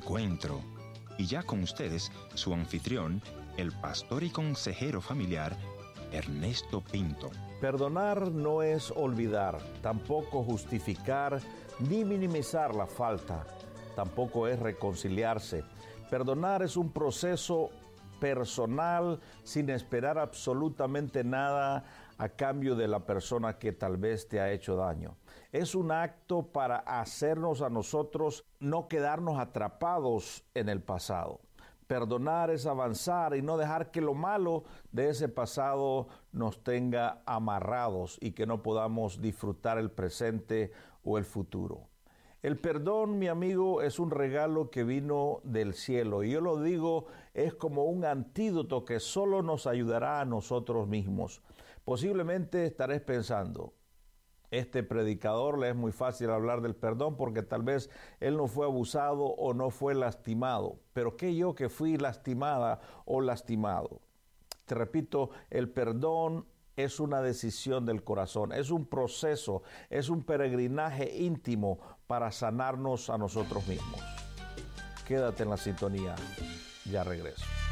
encuentro. Y ya con ustedes, su anfitrión, el pastor y consejero familiar, Ernesto Pinto. Perdonar no es olvidar, tampoco justificar ni minimizar la falta, tampoco es reconciliarse. Perdonar es un proceso personal sin esperar absolutamente nada a cambio de la persona que tal vez te ha hecho daño. Es un acto para hacernos a nosotros no quedarnos atrapados en el pasado. Perdonar es avanzar y no dejar que lo malo de ese pasado nos tenga amarrados y que no podamos disfrutar el presente o el futuro. El perdón, mi amigo, es un regalo que vino del cielo. Y yo lo digo, es como un antídoto que solo nos ayudará a nosotros mismos. Posiblemente estaréis pensando, este predicador le es muy fácil hablar del perdón porque tal vez él no fue abusado o no fue lastimado. Pero ¿qué yo que fui lastimada o lastimado? Te repito, el perdón es una decisión del corazón, es un proceso, es un peregrinaje íntimo para sanarnos a nosotros mismos. Quédate en la sintonía, ya regreso.